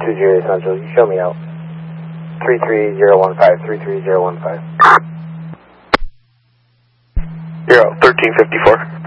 to Julia Central. You show me out. 33015, 33015. You're out, 1354.